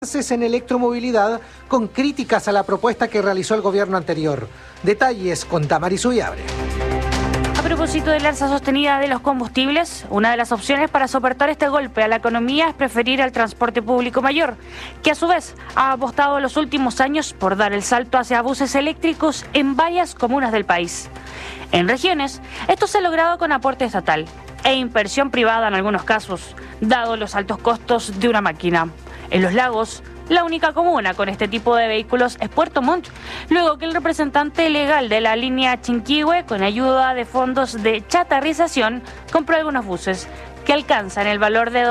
En electromovilidad con críticas a la propuesta que realizó el gobierno anterior. Detalles con Damaris Ullabre. A propósito del alza sostenida de los combustibles, una de las opciones para soportar este golpe a la economía es preferir al transporte público mayor, que a su vez ha apostado en los últimos años por dar el salto hacia buses eléctricos en varias comunas del país. En regiones, esto se ha logrado con aporte estatal e inversión privada en algunos casos, dado los altos costos de una máquina. En Los Lagos, la única comuna con este tipo de vehículos es Puerto Montt, luego que el representante legal de la línea Chinquihue, con ayuda de fondos de chatarrización, compró algunos buses que alcanzan el valor de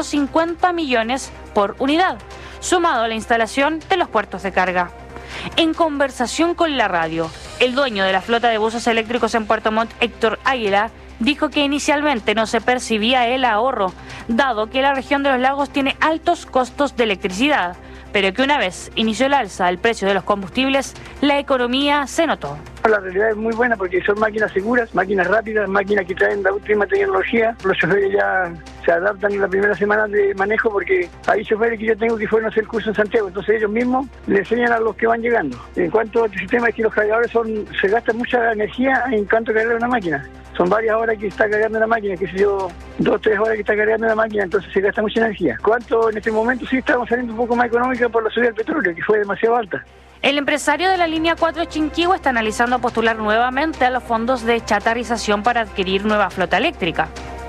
250 millones por unidad, sumado a la instalación de los puertos de carga. En conversación con la radio, el dueño de la flota de buses eléctricos en Puerto Montt, Héctor Águila, dijo que inicialmente no se percibía el ahorro, dado que la región de Los Lagos tiene altos costos de electricidad, pero que una vez inició el alza del precio de los combustibles, la economía se notó. La realidad es muy buena porque son máquinas seguras, máquinas rápidas, máquinas que traen la última tecnología. Los choferes ya se adaptan en la primera semana de manejo porque hay choferes que yo tengo que fueron a hacer el curso en Santiago, entonces ellos mismos le enseñan a los que van llegando. En cuanto a este sistema es que los cargadores se gasta mucha energía en cuanto a cargar una máquina. Son varias horas que está cargando la máquina, que sé yo, 2 o 3 horas que está cargando la máquina, entonces se gasta mucha energía. ¿Cuánto en este momento sí estamos saliendo un poco más económica por la subida del petróleo, que fue demasiado alta? El empresario de la línea 4 Chinquihue está analizando postular nuevamente a los fondos de chatarrización para adquirir nueva flota eléctrica.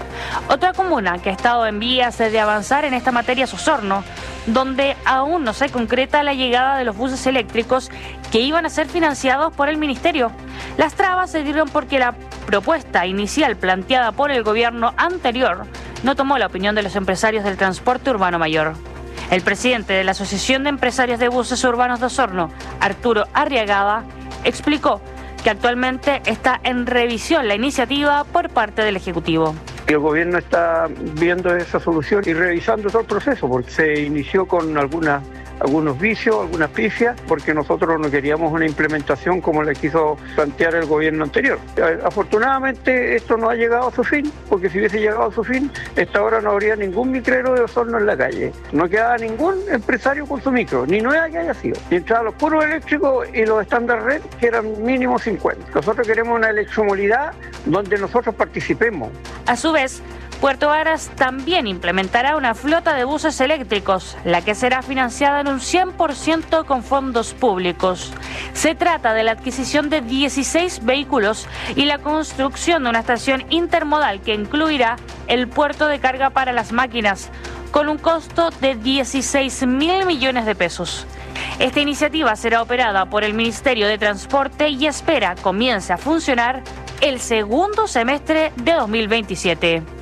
Otra comuna que ha estado en vías de avanzar en esta materia es Osorno, donde aún no se concreta la llegada de los buses eléctricos que iban a ser financiados por el ministerio. Las trabas se dieron porque la propuesta inicial planteada por el gobierno anterior no tomó la opinión de los empresarios del transporte urbano mayor. El presidente de la Asociación de Empresarios de Buses Urbanos de Osorno, Arturo Arriagada, explicó que actualmente está en revisión la iniciativa por parte del Ejecutivo. El gobierno está viendo esa solución y revisando todo el proceso, porque se inició con algunos vicios, algunas pifias, porque nosotros no queríamos una implementación como la quiso plantear el gobierno anterior. Afortunadamente esto no ha llegado a su fin, porque si hubiese llegado a su fin, esta hora no habría ningún micrero de Osorno en la calle. No quedaba ningún empresario con su micro, ni nueva que haya sido. Y entraban los puros eléctricos y los estándar red, que eran mínimo 50. Nosotros queremos una electromovilidad donde nosotros participemos. A su vez, Puerto Varas también implementará una flota de buses eléctricos, la que será financiada en un 100% con fondos públicos. Se trata de la adquisición de 16 vehículos y la construcción de una estación intermodal que incluirá el puerto de carga para las máquinas, con un costo de 16.000 millones de pesos. Esta iniciativa será operada por el Ministerio de Transporte y espera comience a funcionar el segundo semestre de 2027.